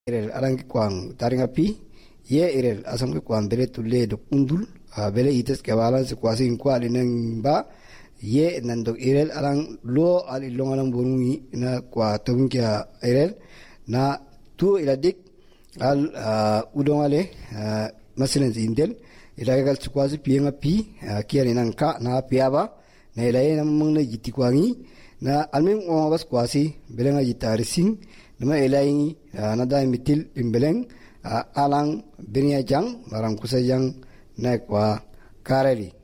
irel alang kwang taringa pi ye irel asam kwang bele tulle do kundul bele ites ke balan se kwasi kwa lineng ba ye nandok irel alang lo ali longalang burungi na kwa tongkia irel na tu iladik al udongale masilen indel ilagal kwasi pienga pi kiani nang ka na piaba na ilay namang na jiti kwangi na alming bas kwasi belenga jitarising nama ilay nada mitil imbeleng alang benya jang marang kusajang na kwa kareli